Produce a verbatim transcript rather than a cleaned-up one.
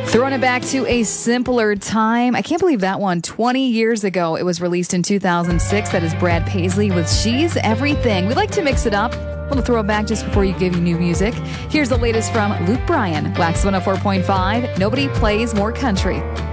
Throwing it back to a simpler time. I can't believe that one. twenty years ago, it was released in two thousand six. That is Brad Paisley with She's Everything. We like to mix it up. A little throwback just before you give you new music. Here's the latest from Luke Bryan. Wax one oh four point five. Nobody plays more country.